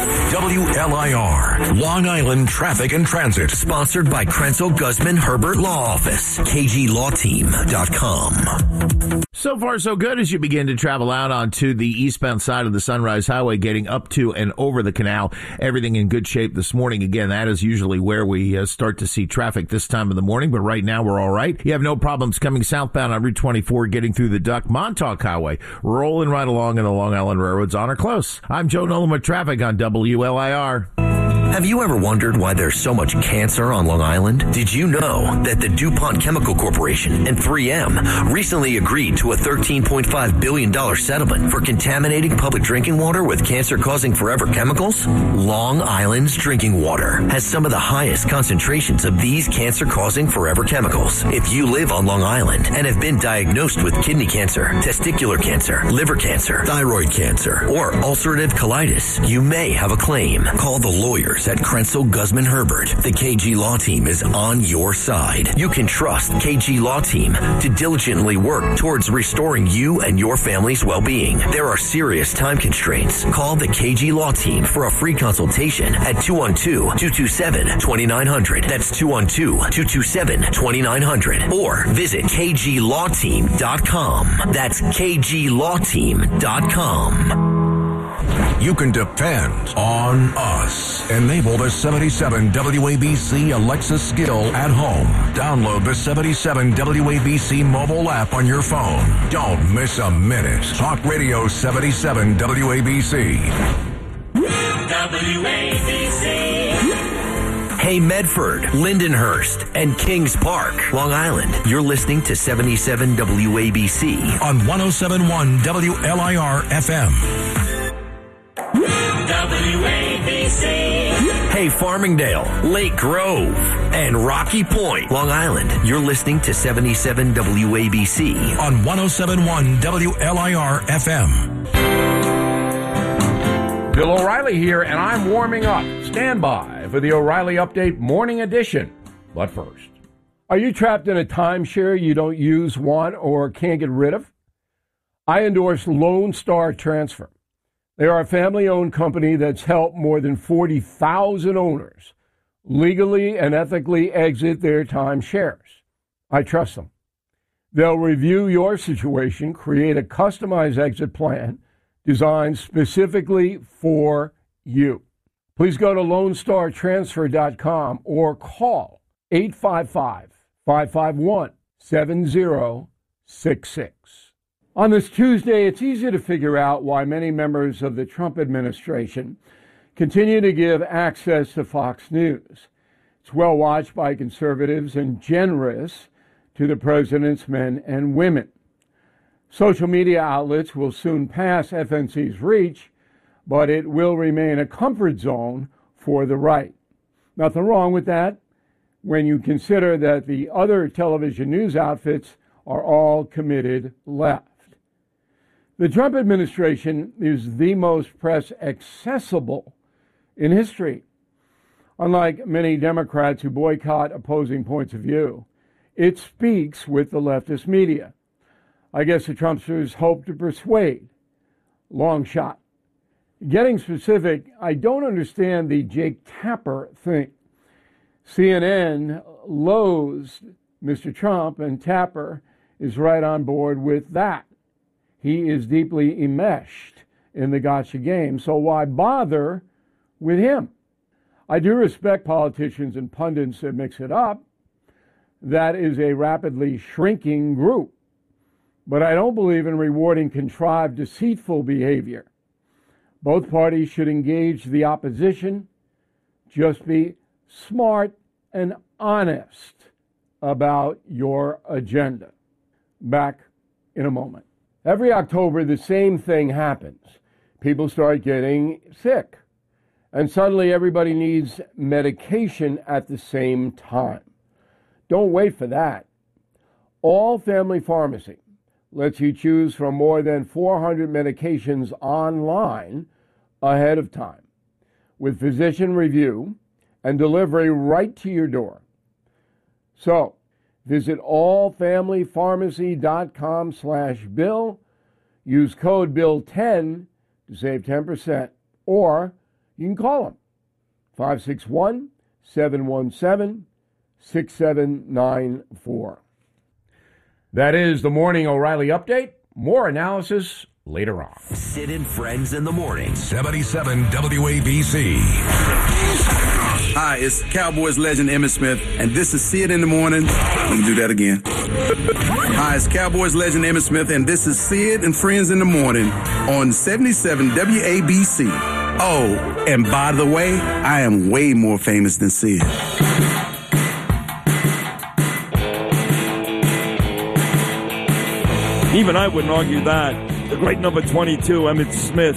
WLIR, Long Island Traffic and Transit, sponsored by Krenzel Guzman Herbert Law Office, KGLawTeam.com. So far, so good as you begin to travel out onto the eastbound side of the Sunrise Highway, getting up to and over the canal. Everything in good shape this morning. Again, that is usually where we start to see traffic this time of the morning, but right now we're all right. You have no problems coming southbound on Route 24, getting through the Duck Montauk Highway, rolling right along in the Long Island Railroads on or close. I'm Joe Nolan with traffic on WLIR. Have you ever wondered why there's so much cancer on Long Island? Did you know that the DuPont Chemical Corporation and 3M recently agreed to a $13.5 billion settlement for contaminating public drinking water with cancer-causing forever chemicals? Long Island's drinking water has some of the highest concentrations of these cancer-causing forever chemicals. If you live on Long Island and have been diagnosed with kidney cancer, testicular cancer, liver cancer, thyroid cancer, or ulcerative colitis, you may have a claim. Call the lawyers at Krenzel Guzman Herbert. The KG Law Team is on your side. You can trust KG Law Team to diligently work towards restoring you and your family's well-being. There are serious time constraints. Call the KG Law Team for a free consultation at 212-227-2900. That's 212-227-2900. Or visit KGLawTeam.com. That's KGLawTeam.com. You can depend on us. Enable the 77 WABC Alexa skill at home. Download the 77 WABC mobile app on your phone. Don't miss a minute. Talk Radio 77 WABC. WABC. Hey, Medford, Lindenhurst, and Kings Park, Long Island. You're listening to 77 WABC on 107.1 WLIR FM. WABC. Hey, Farmingdale, Lake Grove, and Rocky Point, Long Island. You're listening to 77 WABC on 107.1 WLIR FM. Bill O'Reilly here, and I'm warming up. Stand by for the O'Reilly Update Morning Edition. But first, are you trapped in a timeshare you don't use, want, or can't get rid of? I endorse Lone Star Transfer. They are a family-owned company that's helped more than 40,000 owners legally and ethically exit their timeshares. I trust them. They'll review your situation, create a customized exit plan designed specifically for you. Please go to LoneStarTransfer.com or call 855-551-7066. On this Tuesday, it's easy to figure out why many members of the Trump administration continue to give access to Fox News. It's well watched by conservatives and generous to the president's men and women. Social media outlets will soon pass FNC's reach, but it will remain a comfort zone for the right. Nothing wrong with that when you consider that the other television news outfits are all committed left. The Trump administration is the most press accessible in history. Unlike many Democrats who boycott opposing points of view, it speaks with the leftist media. I guess the Trumpsters hope to persuade. Long shot. Getting specific, I don't understand the Jake Tapper thing. CNN loathes Mr. Trump, and Tapper is right on board with that. He is deeply enmeshed in the gotcha game, so why bother with him? I do respect politicians and pundits that mix it up. That is a rapidly shrinking group. But I don't believe in rewarding contrived, deceitful behavior. Both parties should engage the opposition. Just be smart and honest about your agenda. Back in a moment. Every October, the same thing happens. People start getting sick, and suddenly everybody needs medication at the same time. Don't wait for that. All Family Pharmacy lets you choose from more than 400 medications online ahead of time, with physician review and delivery right to your door. So, visit allfamilypharmacy.com/Bill. Use code BILL10 to save 10%, or you can call them. 561-717-6794. That is the Morning O'Reilly Update. More analysis later on. Sid and Friends in the morning. 77 WABC. Hi, it's Cowboys legend Emmitt Smith, and this is See It in the Morning. Let me do that again. Hi, it's Cowboys legend Emmitt Smith, and this is See It and Friends in the Morning on 77 WABC. Oh, and by the way, I am way more famous than Sid. Even I wouldn't argue that. The great number 22, Emmitt Smith.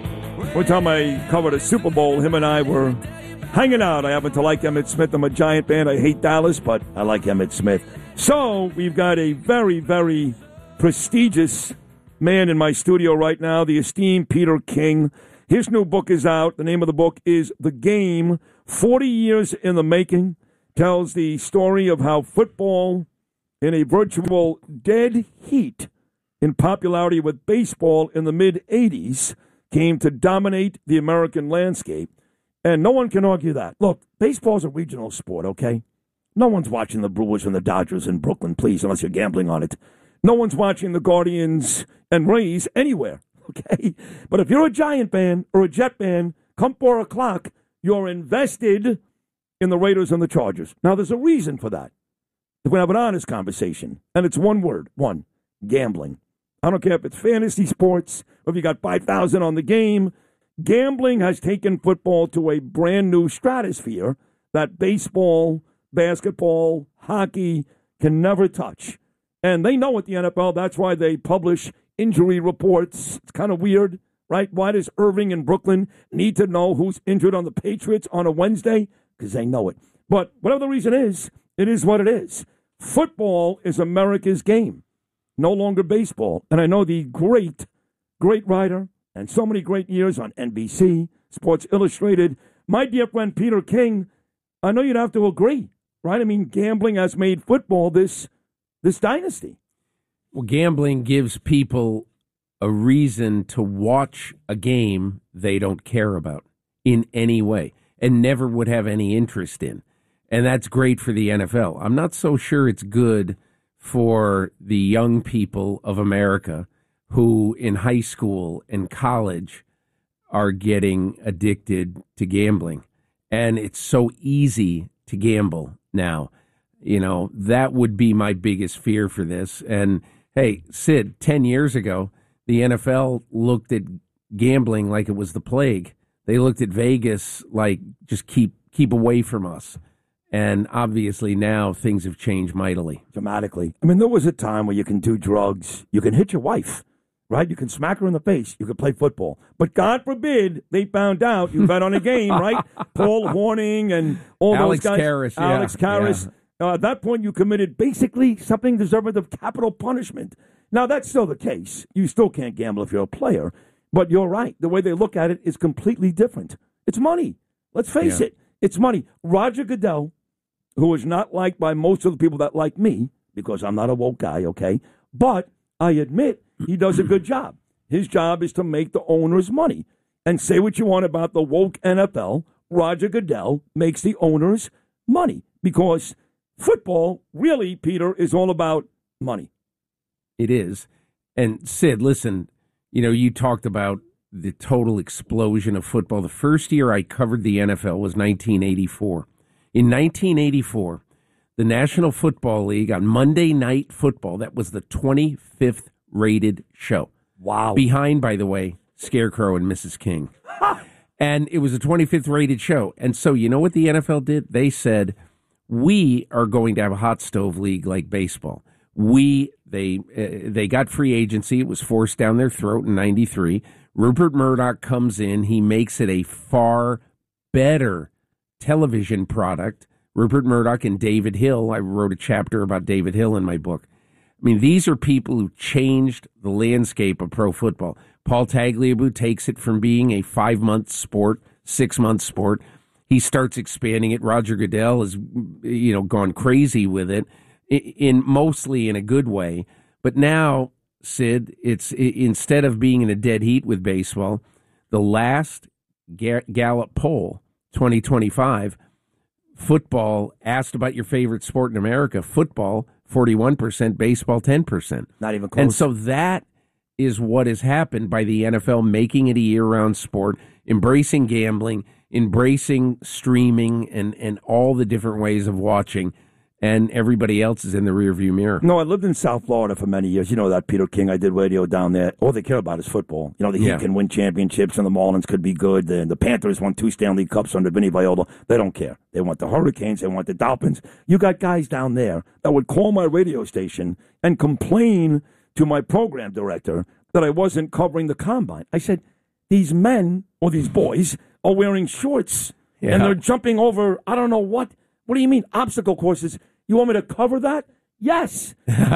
One time I covered a Super Bowl, him and I were hanging out. I happen to like Emmitt Smith. I'm a Giant fan. I hate Dallas, but I like Emmitt Smith. So we've got a very, very prestigious man in my studio right now, the esteemed Peter King. His new book is out. The name of the book is The Game, 40 Years in the Making. Tells the story of how football, in a virtual dead heat in popularity with baseball in the mid-'80s, came to dominate the American landscape. And no one can argue that. Look, baseball's a regional sport, okay? No one's watching the Brewers and the Dodgers in Brooklyn, please, unless you're gambling on it. No one's watching the Guardians and Rays anywhere, okay? But if you're a Giant fan or a Jet fan, come 4 o'clock, you're invested in the Raiders and the Chargers. Now, there's a reason for that. If we have an honest conversation, and it's one word, gambling. I don't care if it's fantasy sports or if you got 5,000 on the game. Gambling has taken football to a brand new stratosphere that baseball, basketball, hockey can never touch. And they know at the NFL, that's why they publish injury reports. It's kind of weird, right? Why does Irving in Brooklyn need to know who's injured on the Patriots on a Wednesday? Because they know it. But whatever the reason is, it is what it is. Football is America's game, no longer baseball. And I know the great writer and so many great years on NBC, Sports Illustrated, my dear friend Peter King, I know you'd have to agree, right? I mean, gambling has made football this dynasty. Well, gambling gives people a reason to watch a game they don't care about in any way and never would have any interest in. And that's great for the NFL. I'm not so sure it's good for the young people of America who in high school and college are getting addicted to gambling. And it's so easy to gamble now. You know, that would be my biggest fear for this. And hey, Sid, 10 years ago, the NFL looked at gambling like it was the plague. They looked at Vegas like, just keep away from us. And obviously now things have changed mightily. Dramatically. I mean, there was a time where you can do drugs. You can hit your wife, right? You can smack her in the face. You can play football. But God forbid they found out you bet on a game, right? Paul Hornung and all Alex those guys. Karras, Alex Karras. Yeah. At that point, you committed basically something deserving of capital punishment. Now, that's still the case. You still can't gamble if you're a player. But you're right. The way they look at it is completely different. It's money. Let's face it. It's money. Roger Goodell, who is not liked by most of the people that like me, because I'm not a woke guy, okay? But I admit he does a good job. His job is to make the owners money. And say what you want about the woke NFL, Roger Goodell makes the owners money. Because football, really, Peter, is all about money. It is. And Sid, listen, you know, you talked about the total explosion of football. The first year I covered the NFL was 1984. In 1984, the National Football League on Monday Night Football, that was the 25th rated show. Wow. Behind, by the way, Scarecrow and Mrs. King. And it was a 25th rated show. And so you know what the NFL did? They said, we are going to have a hot stove league like baseball. They got free agency. It was forced down their throat in 93. Rupert Murdoch comes in. He makes it a far better television product. Rupert Murdoch and David Hill. I wrote a chapter about David Hill in my book. I mean, these are people who changed the landscape of pro football. Paul Tagliabue takes it from being a 5-month sport, 6-month sport. He starts expanding it. Roger Goodell has, gone crazy with it, mostly in a good way. But now, Sid, instead of being in a dead heat with baseball, the last Gallup poll 2025, football, asked about your favorite sport in America, football 41%, baseball 10%. Not even close. And so that is what has happened by the NFL making it a year-round sport, embracing gambling, embracing streaming, and all the different ways of watching, and everybody else is in the rearview mirror. No, I lived in South Florida for many years. You know that, Peter King. I did radio down there. All they care about is football. You know, the Heat can win championships, and the Marlins could be good. The Panthers won 2 Stanley Cups under Vinny Viola. They don't care. They want the Hurricanes. They want the Dolphins. You got guys down there that would call my radio station and complain to my program director that I wasn't covering the combine. I said, these men, or these boys, are wearing shorts, and they're jumping over, I don't know what. What do you mean, obstacle courses? You want me to cover that? Yes.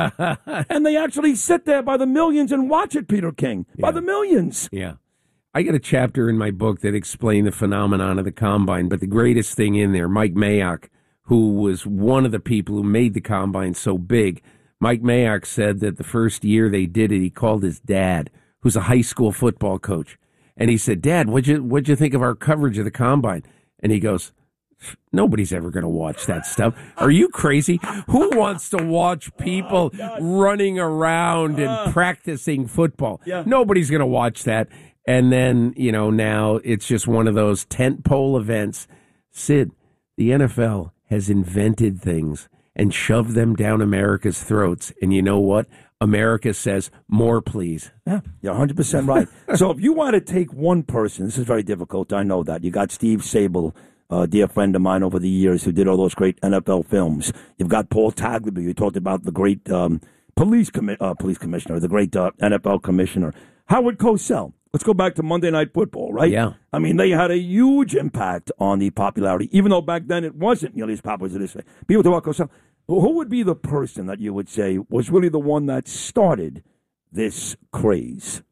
And they actually sit there by the millions and watch it, Peter King. By the millions. Yeah. I got a chapter in my book that explained the phenomenon of the combine, but the greatest thing in there, Mike Mayock, who was one of the people who made the combine so big, Mike Mayock said that the first year they did it, he called his dad, who's a high school football coach. And he said, Dad, what'd you think of our coverage of the combine? And he goes, nobody's ever going to watch that stuff. Are you crazy? Who wants to watch people running around and practicing football? Yeah. Nobody's going to watch that. And then, now it's just one of those tentpole events. Sid, the NFL has invented things and shoved them down America's throats. And you know what? America says, more, please. Yeah, you're 100% right. So if you want to take one person, this is very difficult, I know that. You got Steve Sable, a dear friend of mine over the years who did all those great NFL films. You've got Paul Tagliabue, who talked about the great police commissioner, the great NFL commissioner. Howard Cosell. Let's go back to Monday Night Football, right? Yeah. I mean, they had a huge impact on the popularity, even though back then it wasn't nearly as popular as it is today. People talk about Cosell. Well, who would be the person that you would say was really the one that started this craze?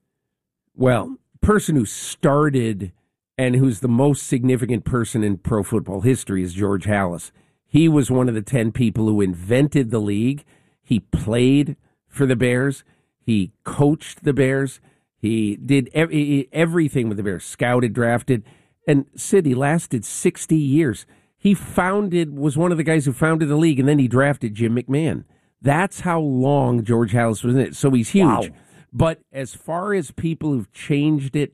Well, person who started and who's the most significant person in pro football history is George Halas. He was one of the 10 people who invented the league. He played for the Bears. He coached the Bears. He did everything with the Bears, scouted, drafted. And Sid, he lasted 60 years. He was one of the guys who founded the league, and then he drafted Jim McMahon. That's how long George Halas was in it. So he's huge. Wow. But as far as people who've changed it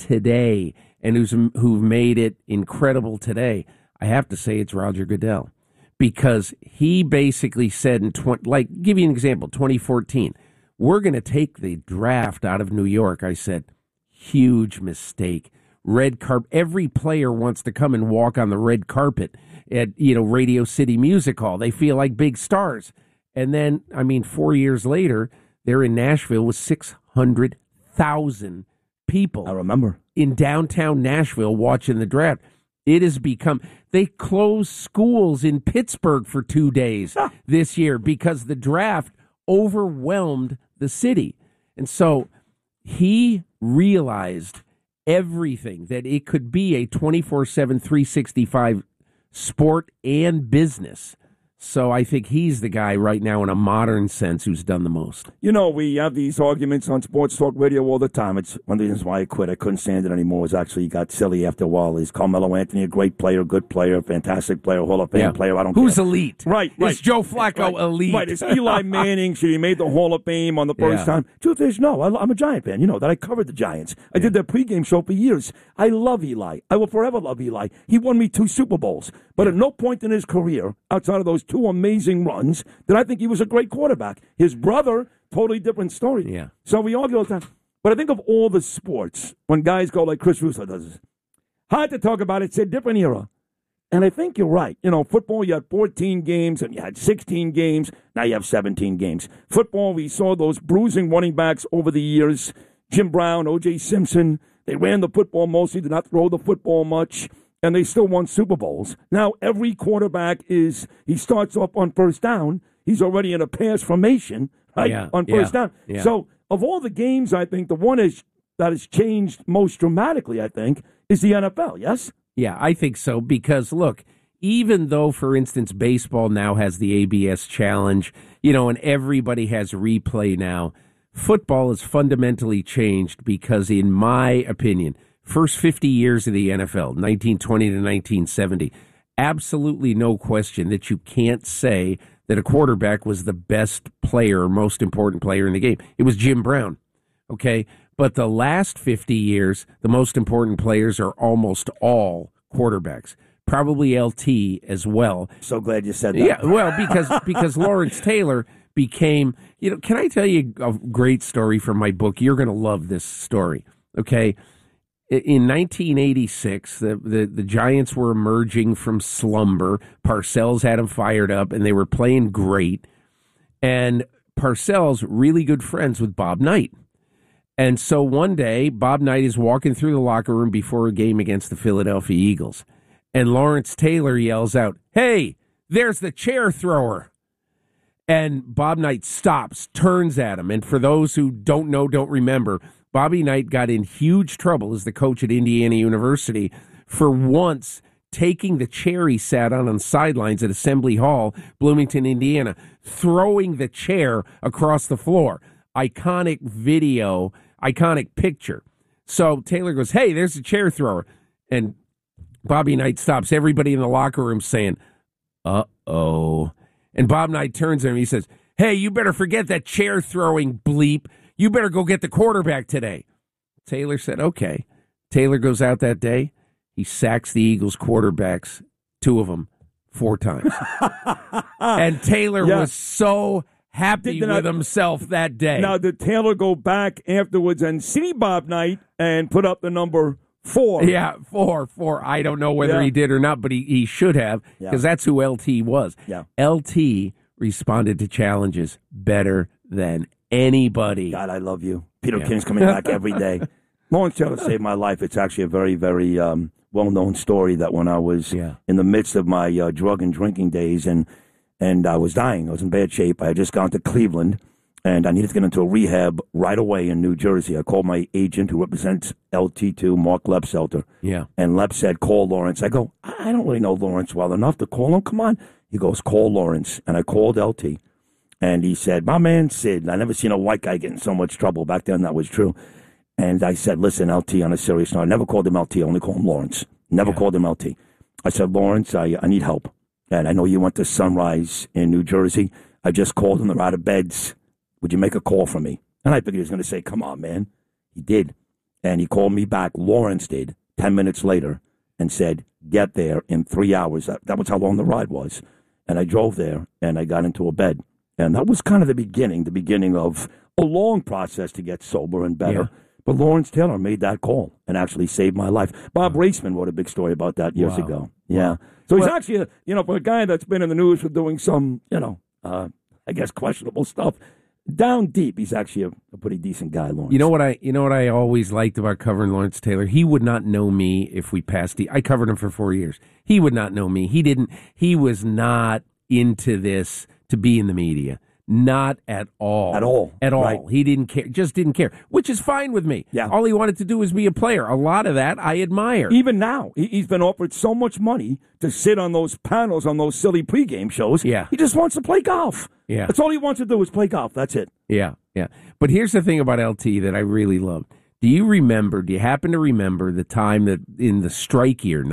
today and who've made it incredible today, I have to say it's Roger Goodell. Because he basically said give you an example, 2014, we're going to take the draft out of New York. I said, huge mistake. Red carpet. Every player wants to come and walk on the red carpet at Radio City Music Hall. They feel like big stars. And then, 4 years later, they're in Nashville with 600,000 people. I remember. In downtown Nashville watching the draft. It has become, they closed schools in Pittsburgh for 2 days this year because the draft overwhelmed the city. And so he realized everything, that it could be a 24/7, 365 sport and business. So I think he's the guy right now in a modern sense who's done the most. We have these arguments on Sports Talk Radio all the time. It's one of the reasons why I quit. I couldn't stand it anymore. It was actually got silly after a while. Is Carmelo Anthony a great player, good player, fantastic player, Hall of Fame player? I don't Who's care. elite? Right. Is Joe Flacco elite? Right. Is Eli Manning, should he made the Hall of Fame on the first time? Truth is, no. I'm a Giant fan. You know that. I covered the Giants. I did their pregame show for years. I love Eli. I will forever love Eli. He won me 2 Super Bowls. But at no point in his career, outside of those 2 amazing runs, did I think he was a great quarterback. His brother, totally different story. Yeah. So we argue all the time. But I think of all the sports, when guys go like Chris Russo does this, hard to talk about it. It's a different era. And I think you're right. Football, you had 14 games, and you had 16 games. Now you have 17 games. Football, we saw those bruising running backs over the years. Jim Brown, O.J. Simpson. They ran the football mostly, did not throw the football much. And they still won Super Bowls. Now, every quarterback he starts off on first down. He's already in a pass formation, right, on first down. Yeah. So, of all the games, I think the one that has changed most dramatically, I think, is the NFL, yes? Yeah, I think so. Because, look, even though, for instance, baseball now has the ABS challenge, and everybody has replay now, football has fundamentally changed because, in my opinion, first 50 years of the NFL, 1920 to 1970, absolutely no question that you can't say that a quarterback was the best player or most important player in the game. It was Jim Brown, okay? But the last 50 years, the most important players are almost all quarterbacks. Probably LT as well. So glad you said that. Yeah, well, because Lawrence Taylor became, can I tell you a great story from my book? You're going to love this story, okay? In 1986, the Giants were emerging from slumber. Parcells had them fired up, and they were playing great. And Parcells, really good friends with Bob Knight. And so one day, Bob Knight is walking through the locker room before a game against the Philadelphia Eagles. And Lawrence Taylor yells out, "Hey, there's the chair thrower." And Bob Knight stops, turns at him. And for those who don't know, don't remember, Bobby Knight got in huge trouble as the coach at Indiana University for once taking the chair he sat on the sidelines at Assembly Hall, Bloomington, Indiana, throwing the chair across the floor. Iconic video, iconic picture. So Taylor goes, "Hey, there's the chair thrower." And Bobby Knight stops everybody in the locker room saying, "Uh-oh." And Bob Knight turns to him and he says, "Hey, you better forget that chair throwing bleep. You better go get the quarterback today." Taylor said, "Okay." Taylor goes out that day. He sacks the Eagles quarterbacks, 2 of them, 4 times. And Taylor was so happy with himself that day. Now, did Taylor go back afterwards and see Bob Knight and put up the number 4? Yeah, 4. I don't know whether he did or not, but he should have, because that's who LT was. Yeah. LT responded to challenges better than anybody. God, I love you. Peter King's coming back every day. Lawrence Taylor saved my life. It's actually a very, very well-known story that when I was in the midst of my drug and drinking days and I was dying, I was in bad shape. I had just gone to Cleveland, and I needed to get into a rehab right away in New Jersey. I called my agent who represents LT2, Mark Lepselter. Yeah. And Lep said, "Call Lawrence." I go, "I don't really know Lawrence well enough to call him. Come on." He goes, "Call Lawrence." And I called LT. And he said, "My man, Sid." I never seen a white guy get in so much trouble. Back then, that was true. And I said, "Listen, LT, on a serious note, I never called him LT. I only called him Lawrence. Never called him LT. I said, "Lawrence, I need help. And I know you went to Sunrise in New Jersey. I just called them. They're out of beds. Would you make a call for me?" And I figured he was going to say, "Come on, man." He did. And he called me back. Lawrence did, 10 minutes later, and said, "Get there in 3 hours." That was how long the ride was. And I drove there, and I got into a bed. And that was kind of the beginning of a long process to get sober and better. Yeah. But Lawrence Taylor made that call and actually saved my life. Bob Raceman wrote a big story about that years ago. Yeah. So he's actually, for a guy that's been in the news for doing some, I guess questionable stuff, down deep, he's actually a pretty decent guy, Lawrence. You know what I always liked about covering Lawrence Taylor? He would not know me if we passed. I covered him for 4 years. He would not know me. He was not into this to be in the media. Not at all. At all. At all. Right. He didn't care. Just didn't care, which is fine with me. Yeah. All he wanted to do was be a player. A lot of that I admire. Even now, he's been offered so much money to sit on those panels on those silly pregame shows. Yeah. He just wants to play golf. Yeah. That's all he wants to do is play golf. That's it. Yeah. But here's the thing about LT that I really love. Do you happen to remember the time that in the strike year,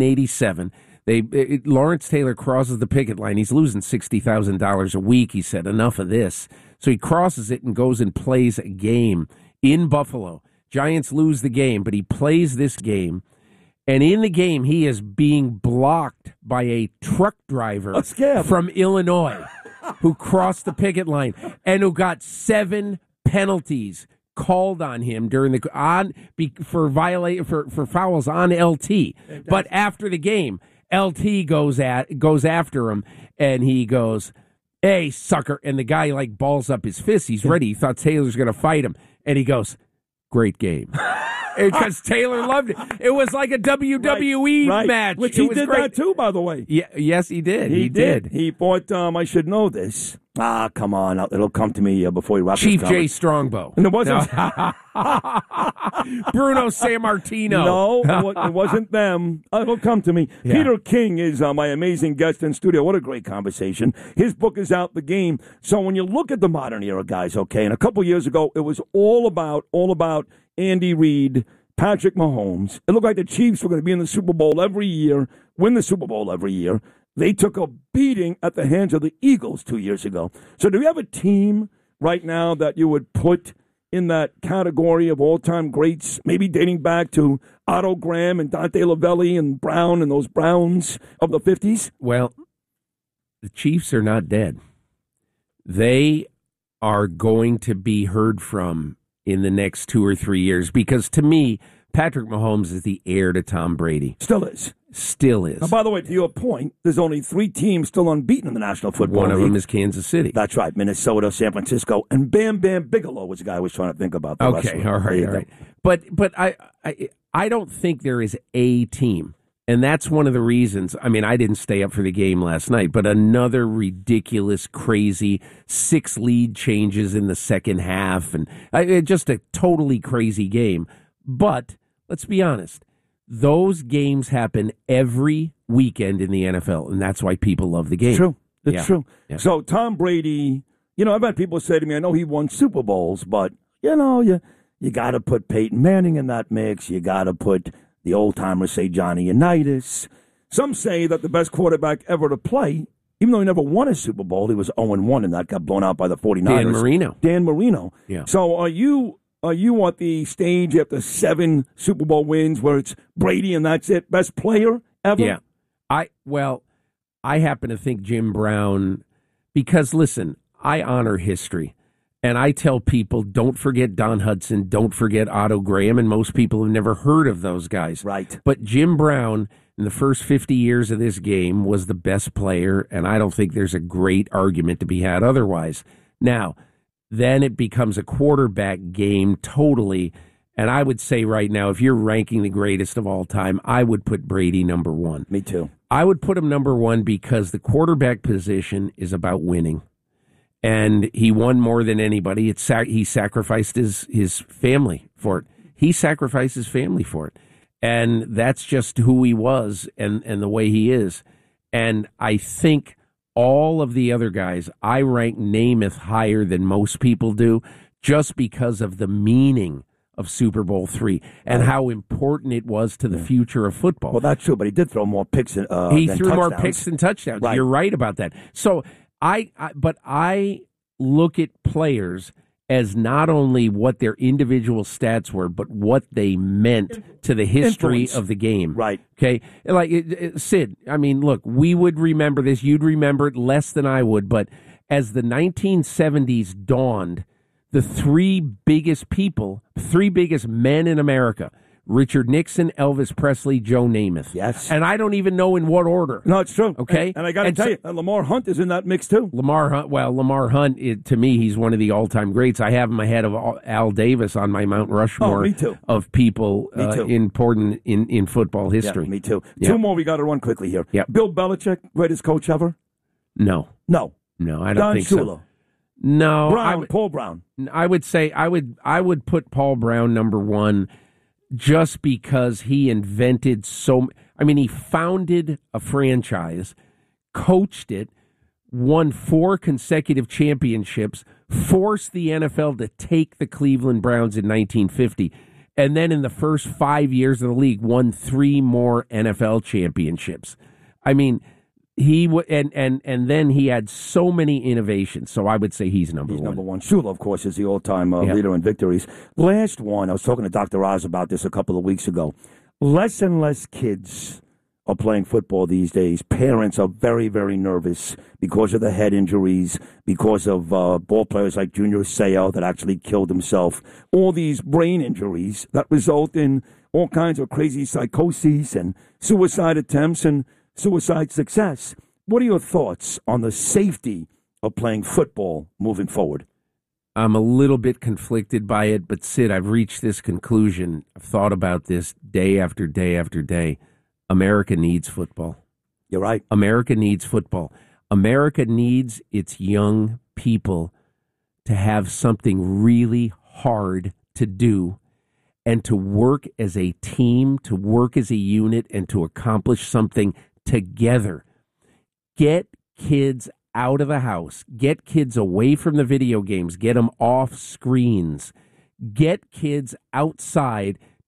1987, Lawrence Taylor crosses the picket line. He's losing $60,000 a week. He said, "Enough of this." So he crosses it and goes and plays a game in Buffalo. Giants lose the game, but he plays this game. And in the game, he is being blocked by a truck driver from Illinois who crossed the picket line and who got 7 penalties called on him during for fouls on LT. But after the game, LT goes after him, and he goes, "Hey, sucker!" And the guy balls up his fist. He's ready. He thought Taylor's going to fight him, and he goes, "Great game," because Taylor loved it. It was like a WWE match. Which he did that too, by the way. Yeah, yes, he did. He did. He bought. I should know this. Come on! It'll come to me before he wraps. Chief J. Strongbow. And it wasn't Bruno Sammartino. No, it wasn't them. It'll come to me. Yeah. Peter King is my amazing guest in studio. What a great conversation. His book is out, The Game. So when you look at the modern era, guys, okay, and a couple years ago, it was all about Andy Reid, Patrick Mahomes. It looked like the Chiefs were going to be in the Super Bowl every year, win the Super Bowl every year. They took a beating at the hands of the Eagles 2 years ago. So do you have a team right now that you would put in that category of all-time greats, maybe dating back to Otto Graham and Dante Lavelli and Brown and those Browns of the 50s? Well, the Chiefs are not dead. They are going to be heard from in the next 2 or 3 years because, to me, Patrick Mahomes is the heir to Tom Brady. Still is. Still is. Now, by the way, to your point, there's only 3 teams still unbeaten in the National Football League. One of them is Kansas City. That's right, Minnesota, San Francisco, and Bam Bam Bigelow was the guy I was trying to think about. Okay, all right. But I don't think there is a team, and that's one of the reasons. I mean, I didn't stay up for the game last night, but another ridiculous, crazy 6 lead changes in the second half, and just a totally crazy game. But let's be honest. Those games happen every weekend in the NFL, and that's why people love the game. It's true. Yeah. So Tom Brady, I've had people say to me, I know he won Super Bowls, but, you got to put Peyton Manning in that mix. You got to put the old-timers, say Johnny Unitas. Some say that the best quarterback ever to play, even though he never won a Super Bowl, he was 0-1, and that got blown out by the 49ers. Dan Marino. Yeah. So are you at the stage after 7 Super Bowl wins where it's Brady and that's it, best player ever? Yeah. I happen to think Jim Brown, because, listen, I honor history. And I tell people, don't forget Don Hudson, don't forget Otto Graham, and most people have never heard of those guys. Right. But Jim Brown, in the first 50 years of this game, was the best player, and I don't think there's a great argument to be had otherwise. Now, then it becomes a quarterback game totally. And I would say right now, if you're ranking the greatest of all time, I would put Brady number 1. Me too. I would put him number 1 because the quarterback position is about winning. And he won more than anybody. He sacrificed his family for it. He sacrificed his family for it. And that's just who he was and the way he is. And I think all of the other guys, I rank Namath higher than most people do just because of the meaning of Super Bowl III and how important it was to the future of football. Well, that's true, but he did throw more picks than he threw touchdowns. more picks than touchdowns. Right. You're right about that. So I look at players as not only what their individual stats were, but what they meant to the history of the game. Right. Okay? Like, Sid, I mean, look, we would remember this. You'd remember it less than I would. But as the 1970s dawned, the 3 biggest men in America, Richard Nixon, Elvis Presley, Joe Namath. Yes. And I don't even know in what order. No, it's true. Okay? And I got to tell you, Lamar Hunt is in that mix too. Lamar Hunt, to me, he's one of the all-time greats. I have him ahead of Al Davis on my Mount Rushmore me too. of people important in football history. Yeah, me too. Yeah. 2 more we got to run quickly here. Yep. Bill Belichick, greatest coach ever? No, I don't think Shula. so. No, Paul Brown. I would say I would put Paul Brown number 1 just because he invented he founded a franchise, coached it, won 4 consecutive championships, forced the NFL to take the Cleveland Browns in 1950, and then in the first 5 years of the league won 3 more NFL championships. I mean, and then he had so many innovations. So I would say he's number 1. He's number 1. Shula, of course, is the all-time leader in victories. Last one, I was talking to Dr. Oz about this a couple of weeks ago. Less and less kids are playing football these days. Parents are very, very nervous because of the head injuries, because of ball players like Junior Seau that actually killed himself. All these brain injuries that result in all kinds of crazy psychoses and suicide attempts and suicide success. What are your thoughts on the safety of playing football moving forward? I'm a little bit conflicted by it, but Sid, I've reached this conclusion. I've thought about this day after day after day. America needs football. You're right. America needs football. America needs its young people to have something really hard to do and to work as a team, to work as a unit, and to accomplish something together. Get kids out of the house. Get kids away from the video games. Get them off screens. Get kids outside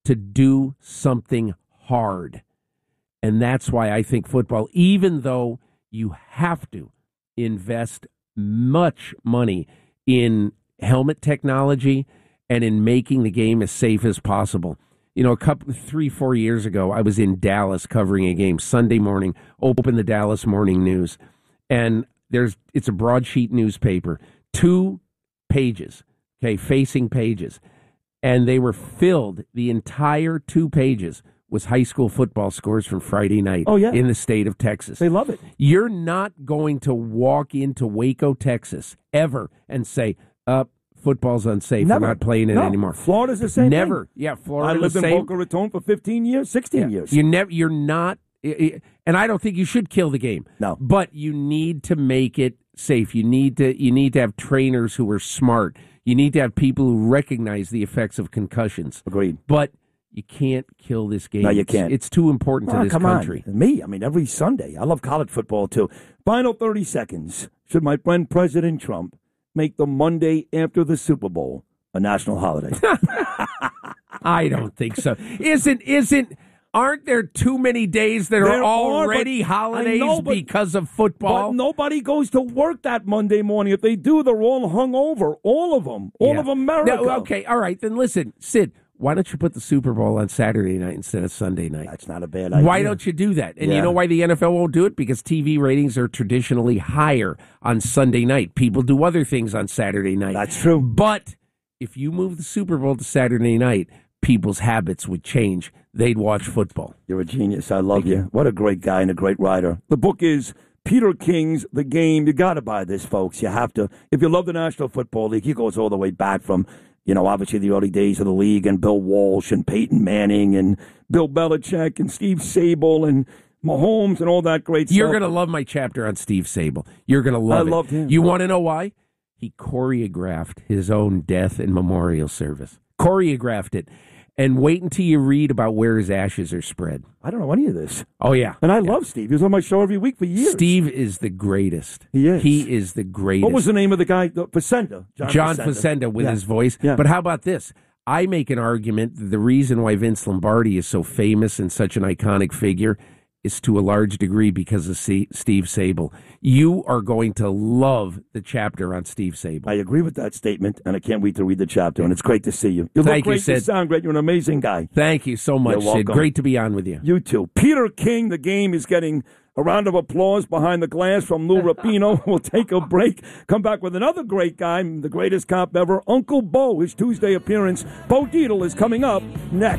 to do something hard. And that's why I think football, even though you have to invest much money in helmet technology and in making the game as safe as possible. You know, 3-4 years ago, I was in Dallas covering a game Sunday morning, opened the Dallas Morning News, and it's a broadsheet newspaper, 2 pages, okay, facing pages, and they were filled, the entire 2 pages was high school football scores from Friday night in the state of Texas. They love it. You're not going to walk into Waco, Texas, ever, and say, football's unsafe. Never. We're not playing it anymore. Florida's the same Never. thing. Yeah, Florida. I lived in Boca Raton for 15 years, 16 years. You're not, and I don't think you should kill the game. No. But you need to make it safe. You need to have trainers who are smart. You need to have people who recognize the effects of concussions. Agreed. But you can't kill this game. No, you can't. It's too important to this country. On. Me, I mean, every Sunday. I love college football, too. Final 30 seconds. Should my friend President Trump make the Monday after the Super Bowl a national holiday? I don't think so. Aren't there too many days that are already holidays because of football? But nobody goes to work that Monday morning. If they do, they're all hungover. All of them. All of America. No, okay, all right. Then listen, Sid, why don't you put the Super Bowl on Saturday night instead of Sunday night? That's not a bad idea. Why don't you do that? And you know why the NFL won't do it? Because TV ratings are traditionally higher on Sunday night. People do other things on Saturday night. That's true. But if you move the Super Bowl to Saturday night, people's habits would change. They'd watch football. You're a genius. I love you. What a great guy and a great writer. The book is Peter King's The Game. You got to buy this, folks. You have to. If you love the National Football League, he goes all the way back from, obviously the early days of the league and Bill Walsh and Peyton Manning and Bill Belichick and Steve Sabol and Mahomes and all that great stuff. You're going to love my chapter on Steve Sabol. You're going to love it. I loved him. You want to know why? He choreographed his own death and memorial service. Choreographed it. And wait until you read about where his ashes are spread. I don't know any of this. Oh, yeah. And I love Steve. He was on my show every week for years. Steve is the greatest. He is. He is the greatest. What was the name of the guy? Facenda. John Facenda with his voice. Yeah. But how about this? I make an argument that the reason why Vince Lombardi is so famous and such an iconic figure is to a large degree because of Steve Sabol. You are going to love the chapter on Steve Sabol. I agree with that statement, and I can't wait to read the chapter, and it's great to see you. You Thank look you, great, Sid. you sound great, you're an amazing guy. Thank you so much, You're welcome. Sid. Great to be on with you. You too. Peter King, The Game, is getting a round of applause behind the glass from Lou Rapino. We'll take a break, come back with another great guy, the greatest cop ever, Uncle Bo, his Tuesday appearance. Bo Dietl is coming up next.